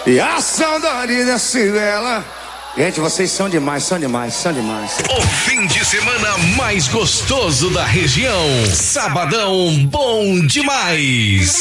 E a saudade da Cinderela. Gente, vocês são demais, são demais, são demais. O fim de semana mais gostoso da região. Sabadão bom demais.